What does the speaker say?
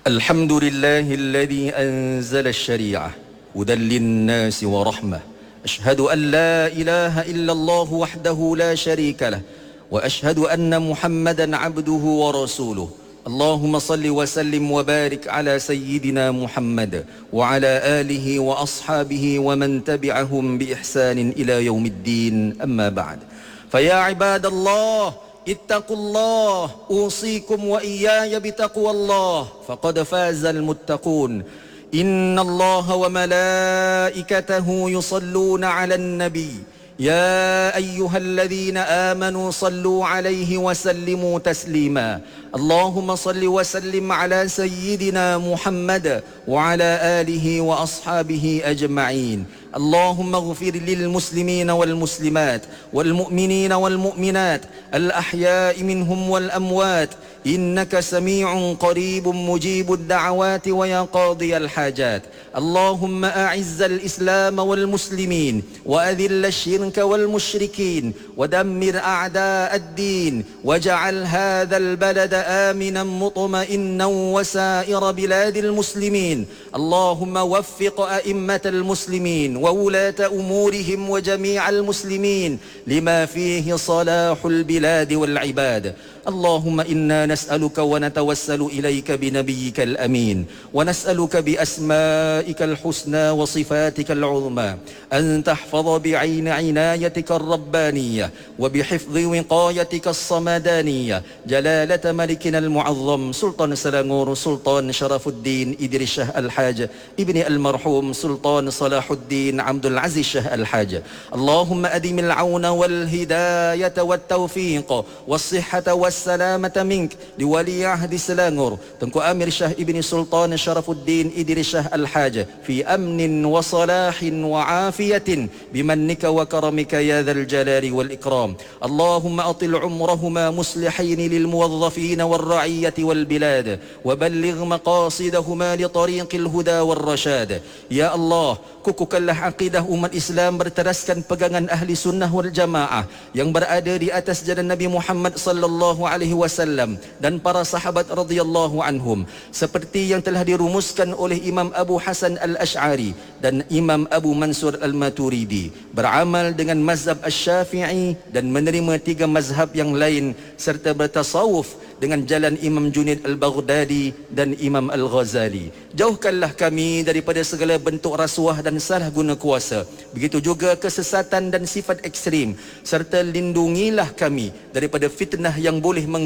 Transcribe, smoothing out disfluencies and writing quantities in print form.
الحمد لله الذي أنزل الشريعة هدى للناس ورحمة. أشهد أن لا إله إلا الله وحده لا شريك له، وأشهد أن محمدا عبده ورسوله. اللهم صل وسلم وبارك على سيدنا محمد وعلى آله وأصحابه ومن تبعهم بإحسان إلى يوم الدين. أما بعد، فيا عباد الله اتقوا الله، أوصيكم وإياي بتقوى الله، فقد فاز المتقون. إن الله وملائكته يصلون على النبي، يا أيها الذين آمنوا صلوا عليه وسلموا تسليما. اللهم صل وسلم على سيدنا محمد وعلى آله وأصحابه أجمعين. اللهم اغفر للمسلمين والمسلمات والمؤمنين والمؤمنات الأحياء منهم والأموات، إنك سميع قريب مجيب الدعوات ويا قاضي الحاجات. اللهم أعز الإسلام والمسلمين وأذل الشرك والمشركين ودمر أعداء الدين، واجعل هذا البلد آمنا مطمئنا وسائر بلاد المسلمين. اللهم وفق أئمة المسلمين وولاة أمورهم وجميع المسلمين لما فيه صلاح البلاد والعباد. اللهم إنا نسألك ونتوسل إليك بنبيك الأمين، ونسألك بأسمائك الحسنى وصفاتك العظمى أن تحفظ بعين عنايتك الربانية وبحفظ وقايتك الصمدانية جلالة ملكنا المعظم سلطان سلانغور سلطان شرف الدين إدريس شاه الحاج ابن المرحوم سلطان صلاح الدين عبد العزيز شاه الحاج. اللهم أدم العون والهداية والتوفيق والصحة والسلامة منك لولي عهد سلانغور تنكو أمير شاه ابن سلطان شرف الدين إدريس شاه الحاج في أمن وصلاح وعافية بمنك وكرمك يا ذا الجلال والإكرام. اللهم أطل عمرهما مصلحين للموظفين والرعية والبلاد، وبلغ مقاصدهما لطريق الهدى والرشاد. يا الله, kukukanlah akidah umat Islam berteraskan pegangan ahli sunnah wal jamaah yang berada di atas jalan Nabi Muhammad sallallahu alaihi wasallam dan para sahabat radhiyallahu anhum, seperti yang telah dirumuskan oleh Imam Abu Hasan al-Ash'ari dan Imam Abu Mansur al-Maturidi, beramal dengan mazhab Asy-Syafi'i dan menerima 3 mazhab yang lain, serta bertasawuf dengan jalan Imam Junaid al-Baghdadi dan Imam al-Ghazali. Jauhkanlah kami daripada segala bentuk rasuah dan salah guna kuasa, begitu juga kesesatan dan sifat ekstrim, serta lindungilah kami daripada fitnah yang boleh